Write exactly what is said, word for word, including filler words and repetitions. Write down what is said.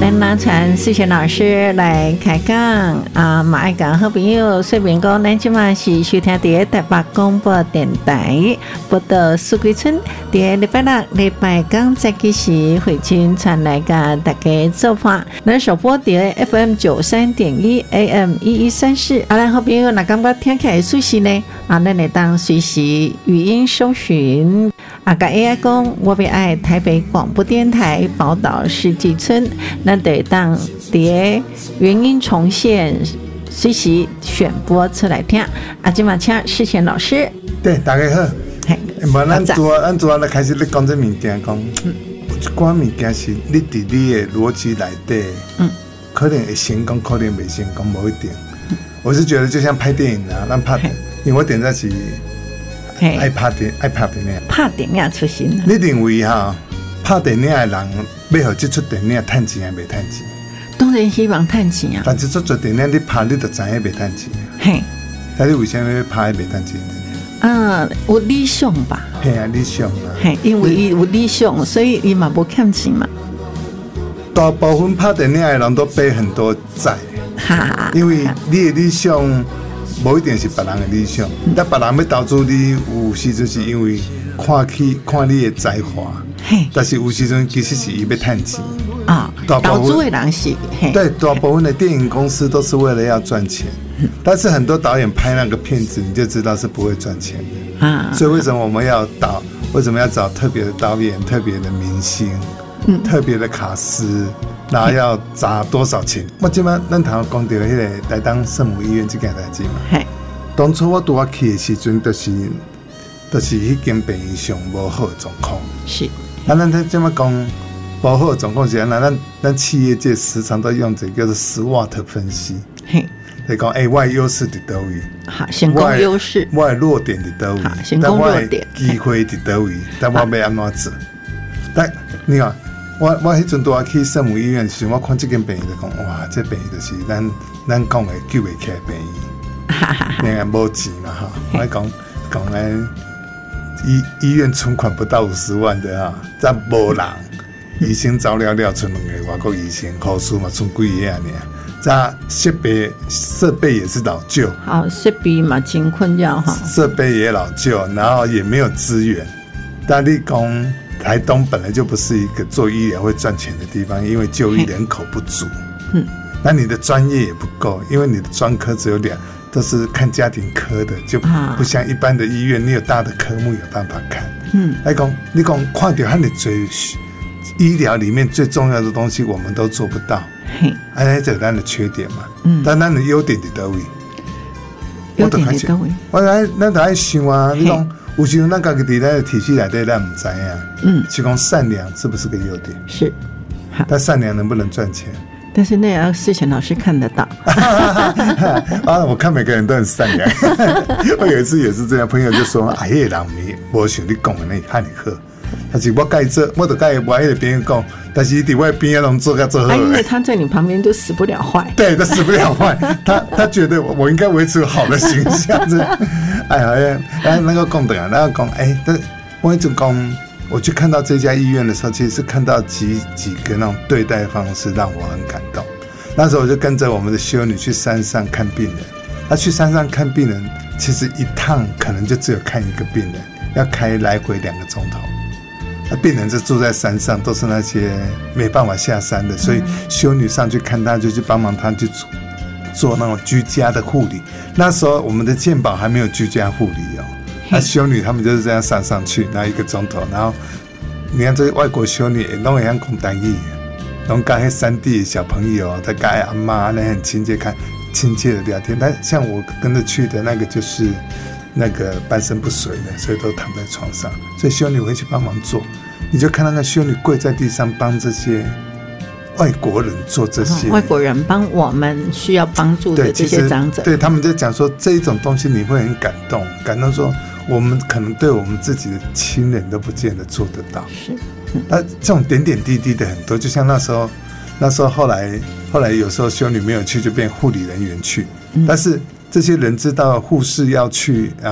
咱拿传思璇老师来开讲啊，嘛爱讲好朋友说明讲，咱即马是收听伫台北广播电台报道苏桂村，伫礼拜六、礼拜天早起时会亲传来甲大家做伴。咱首播伫 F M 九三点一 A M 一一三四，啊，咱好朋友若感觉听起来舒适呢，啊，咱会当随时语音搜寻。啊，甲 A I 讲，我要爱台北广播电台宝岛世纪村，咱得当伫原音重现，随时选播出来听。啊，今晚请世贤老师。 对，大家好。嘿，无咱做咱做咧开始咧讲这物件，讲有一寡物件是你伫你的逻辑内底，嗯，可能会成功，可能袂成功，无一定。嗯、我是觉得就像拍电影啊，咱拍，因为我点在是。爱拍电爱拍电影， 拍电影出身。 你认为哈，拍电影的人要互这出电影赚钱还袂赚钱？ 当然希望赚钱啊。 但是这出电影你拍，你就知影袂赚钱。嘿，但你为什么要拍袂赚钱？ 啊，有理想吧？ 嘿啊，理想啊。 嘿，因为伊有理想，所以伊嘛无欠钱嘛。 大部分拍电影的人都背很多债，哈，因为你的理想。无一定是别人的理想，但别人要投资你，有时阵是因为看起看你的才华，但是有时阵其实是伊要赚钱啊。投资的人是对，大部分的电影公司都是为了要赚钱，但是很多导演拍那个片子，你就知道是不会赚钱的啊。所以为什么我们要导？为什么要找特别的导演、特别的明星、嗯、特别的卡司？然后要砸多少钱？我今晚咱头讲到迄个台东圣母医院这件代志嘛。当初我拄啊去的时阵，就是就是迄间病院上无好的状况。是。啊，咱今晚讲无好的状况是安那？咱咱企业界时常都用这个叫做 SWOT 分析。嘿。你讲，哎，我的优势伫倒位？ 好，先讲优势。 我的弱点伫倒位？ 好，先讲弱点。 机会伫倒位？但我要安怎做？但你看。我我迄阵拄啊去圣母医院时，我看这间病院就讲，哇，这病院就是咱咱讲的救袂起来病院，因为无钱嘛哈。我讲讲咧，医医院存款不到五十万的啊，再无人，医生走了了，剩两个外国医生，护士嘛剩几个尔，再设备设备也是老旧， 好设备嘛真困扰哈， 设备也老旧，然后也没有资源，但你讲。台东本来就不是一个做医疗会赚钱的地方，因为就医人口不足，嗯，那你的专业也不够，因为你的专科只有两，都是看家庭科的，就不像一般的医院，你有大的科目有办法看，嗯，来讲你讲看到很多最医疗里面最重要的东西，我们都做不到，嘿，哎，这是咱的缺点嘛，嗯，但咱的优点在哪位？ 优点在哪位？ 我来，咱得爱想啊，你讲。有时候咱家己伫咱的体系内底，咱唔知啊。嗯，是讲善良是不是个优点？ 是， 但善良能不能赚钱？ 但是那要世贤老师看得到。 啊，我看每个人都很善良。我有一次也是这样，朋友就说：“哎呀，人没无像你讲的那汉尼好。”但是我介做，我就介我迄个别人讲，但是伫我边啊，拢做甲做好。 因为他在你旁边就死不了坏。 对，他死不了坏。他他觉得我应该维持好的形象。哎呀，哎，那个讲的啊，那个讲，哎，但我一直讲，我去看到这家医院的时候，其实是看到几几个那种对待方式让我很感动。那时候我就跟着我们的修女去山上看病人。他去山上看病人，其实一趟可能就只有看一个病人，要开来回两个钟头。那病人是住在山上，都是那些没办法下山的，所以修女上去看他，就去帮忙他去做做那种居家的护理。那时候我们的健保还没有居家护理哦，那修女他们就是这样上上去，然后一个钟头，然后你看这外国修女也弄一样讲台语，弄跟那山地的小朋友，他跟阿妈那很亲切，看亲切的聊天。但像我跟着去的那个就是。那个半身不遂的，所以都躺在床上，所以修女会去帮忙做，你就看到那修女跪在地上帮这些外国人做这些， 哦、外国人帮我们需要帮助的这些长者， 对，他们在讲说这一种东西你会很感动，感动说我们可能对我们自己的亲人都不见得做得到，是，那、嗯、这种点点滴滴的很多，就像那时候，那时候后来后来有时候修女没有去，就变护理人员去，嗯、但是。这些人知道护士要去啊。